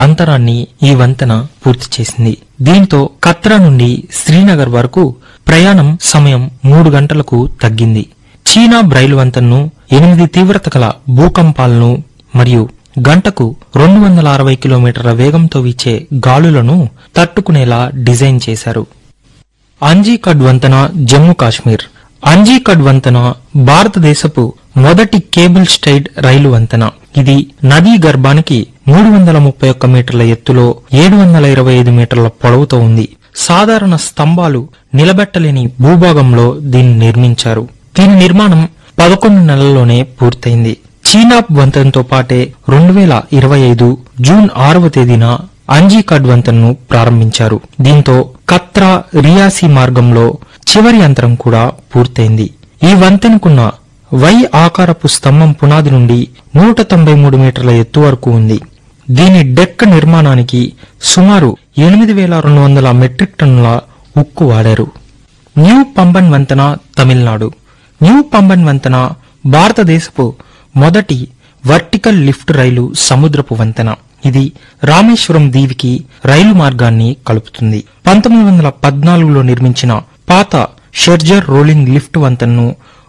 అంతరాన్ని ఈ వంతెన పూర్తి చేసింది. దీంతో కత్రా నుండి శ్రీనగర్ వరకు ప్రయాణం సమయం 3 గంటలకు తగ్గింది. చీనా బ్రైలు వంతెనను 8 తీవ్రత గల భూకంపాలను మరియు గంటకు 260 కిలోమీటర్ల వేగంతో వీచే గాలులను తట్టుకునేలా డిజైన్ చేశారు. అంజీకడ్ వంతెన, జమ్మూ కాశ్మీర్. అంజీకడ్ వంతెన భారతదేశపు మొదటి కేబుల్ స్టైడ్ రైలు వంతెన. ఇది నదీ గర్భానికి 331 మీటర్ల ఎత్తులో 725 మీటర్ల పొడవుతో ఉంది. సాధారణ స్తంభాలు నిలబెట్టలేని భూభాగంలో దీన్ని నిర్మించారు. దీని నిర్మాణం 11 నెలల్లోనే పూర్తయింది. చీనాబ్ వంతెనతో పాటే 2025 జూన్ 6వ తేదీన అంజీకడ్ వంతెనను ప్రారంభించారు. దీంతో కత్రా రియాసీ మార్గంలో చివరి యంత్రం కూడా పూర్తయింది. ఈ వంతెనకున్న వై ఆకారపు స్తంభం పునాది నుండి 193 మీటర్ల ఎత్తు వరకు ఉంది. దీని డెక్ నిర్మాణానికి సుమారు 8200 మెట్రిక్ టన్నుల ఉక్కు వాడారు. న్యూ పంబన్ వంతెన, తమిళనాడు. న్యూ పంబన్ వంతెన భారతదేశపు మొదటి వర్టికల్ లిఫ్ట్ రైలు సముద్రపు వంతెన. ఇది రామేశ్వరం దీవికి రైలు మార్గాన్ని కలుపుతుంది. 1914లో నిర్మించిన పాత షెర్జర్ రోలింగ్ లిఫ్ట్ వంతెనను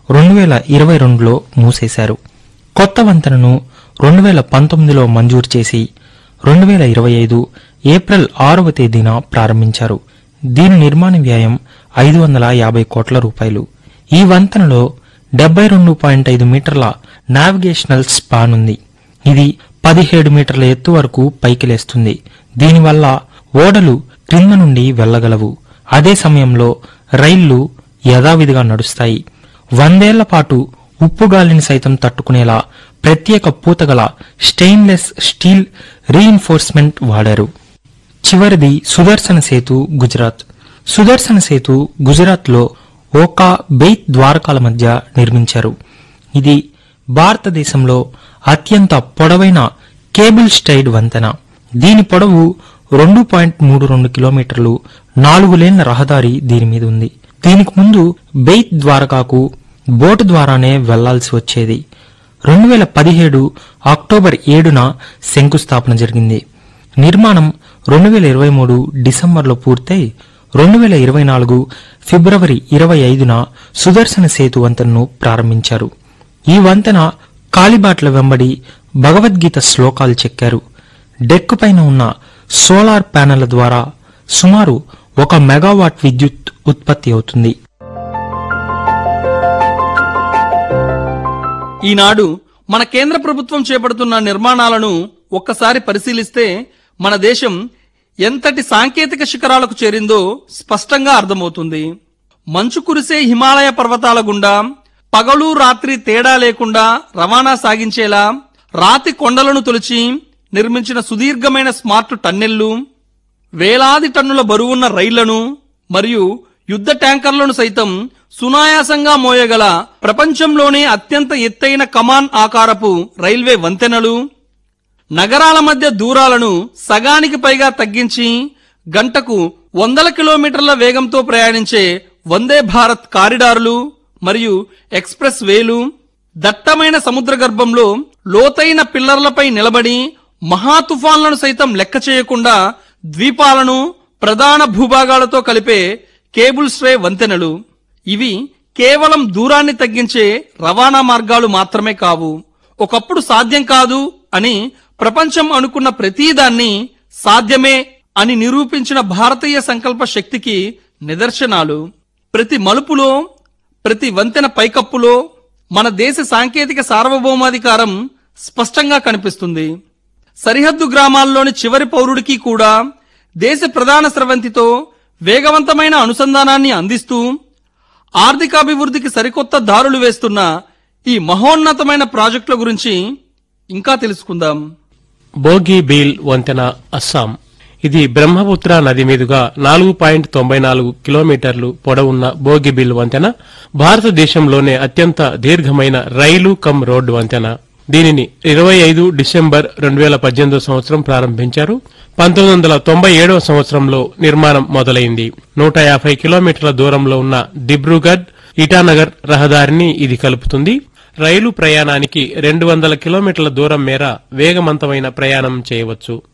2022లో మూసేశారు. కొత్త వంతెనను 2019లో మంజూరు చేసి 2025 ఏప్రిల్ 6వ తేదీన ప్రారంభించారు. దీని నిర్మాణ వ్యయం 550 కోట్ల రూపాయలు. ఈ వంతెనలో 72.5 మీటర్ల నావిగేషనల్ స్పాన్ ఉంది. ఇది 17 మీటర్ల ఎత్తు వరకు పైకి లేస్తుంది. దీనివల్ల ఓడలు క్రింద నుండి వెళ్లగలవు. అదే సమయంలో రైళ్లు యథావిధిగా నడుస్తాయి. 100 ఏళ్ల పాటు ఉప్పుగాలిని సైతం తట్టుకునేలా ప్రత్యేక పూతగల స్టెయిన్లెస్ స్టీల్ రీఇన్ఫోర్స్మెంట్ వాడారు. చివరిది సుదర్శన సేతు, గుజరాత్. సుదర్శన సేతు గుజరాత్ లో ఓకా, బెయిత్ ద్వారకాల మధ్య నిర్మించారు. ఇది భారతదేశంలో అత్యంత పొడవైన కేబుల్ స్టైడ్ వంతెన. దీని పొడవు 2.32 కిలోమీటర్లు. 4 లేన్ల రహదారి దీని మీద ఉంది. దీనికి ముందు బెయిత్ ద్వారకాకు బోటు ద్వారానే వెళ్లాల్సి వచ్చేది. 2017 అక్టోబర్ 7న శంకుస్థాపన జరిగింది. నిర్మాణం 2023 డిసెంబర్లో పూర్తయి 2024 ఫిబ్రవరి 25న సుదర్శన సేతు వంతెనను ప్రారంభించారు. ఈ వంతెన కాలిబాట్ల వెంబడి భగవద్గీత శ్లోకాలు చెక్కారు. డెక్కు పైన ఉన్న సోలార్ ప్యానెళ్ల ద్వారా సుమారు 1 మెగావాట్ విద్యుత్ ఉత్పత్తి అవుతుంది. ఈనాడు మన కేంద్ర ప్రభుత్వం చేపడుతున్న నిర్మాణాలను ఒక్కసారి పరిశీలిస్తే మన దేశం ఎంతటి సాంకేతిక శిఖరాలకు చేరిందో స్పష్టంగా అర్థమవుతుంది. మంచు కురిసే హిమాలయ పర్వతాల గుండా పగలు రాత్రి తేడా లేకుండా రవాణా సాగించేలా రాతి కొండలను తొలిచి నిర్మించిన సుదీర్ఘమైన స్మార్ట్ టన్నెళ్లు, వేలాది టన్నుల బరువున్న రైళ్లను మరియు యుద్ధ ట్యాంకర్లను సైతం సునాయాసంగా మోయగల ప్రపంచంలోనే అత్యంత ఎత్తైన కమాన్ ఆకారపు రైల్వే వంతెనలు, నగరాల మధ్య దూరాలను సగానికి పైగా తగ్గించి గంటకు 100 కిలోమీటర్ల వేగంతో ప్రయాణించే వందే భారత్ కారిడార్లు మరియు ఎక్స్ప్రెస్ వేలు, దట్టమైన సముద్ర గర్భంలో లోతైన పిల్లర్లపై నిలబడి మహా తుఫాన్లను సైతం లెక్క చేయకుండా ద్వీపాలను ప్రధాన భూభాగాలతో కలిపే కేబుల్ స్ట్రే వంతెనలు. ఇవి కేవలం దూరాన్ని తగ్గించే రవాణా మార్గాలు మాత్రమే కావు. ఒకప్పుడు సాధ్యం కాదు అని ప్రపంచం అనుకున్న ప్రతిదాన్ని సాధ్యమే అని నిరూపించిన భారతీయ సంకల్ప శక్తికి నిదర్శనాలు. ప్రతి మలుపులో, ప్రతి వంతెన పైకప్పులో మన దేశ సాంకేతిక సార్వభౌమాధికారం స్పష్టంగా కనిపిస్తుంది. సరిహద్దు గ్రామాల్లోని చివరి పౌరుడికి కూడా దేశ ప్రధాన స్రవంతితో వేగవంతమైన అనుసంధానాన్ని అందిస్తూ ఆర్థికాభివృద్ధికి సరికొత్త దారులు వేస్తున్న ఈ మహోన్నతమైన ప్రాజెక్టుల గురించి ఇంకా తెలుసుకుందాం. బోగిబీల్ వంతెన, అస్సాం. ఇది బ్రహ్మపుత్ర నది మీదుగా 4.94 కిలోమీటర్లు పొడవున్న బోగిబీల్ వంతెన భారతదేశంలోనే అత్యంత దీర్ఘమైన రైలు కమ్ రోడ్డు వంతెన. దీనిని 25 డిసెంబర్ 2018 సంవత్సరం ప్రారంభించారు. 1997 సంవత్సరంలో నిర్మాణం మొదలైంది. 150 కిలోమీటర్ల దూరంలో ఉన్న దిబ్రూగఢ్ ఇటానగర్ రహదారిని ఇది కలుపుతుంది. రైలు ప్రయాణానికి 200 కిలోమీటర్ల దూరం మేర వేగవంతమైన ప్రయాణం చేయవచ్చు.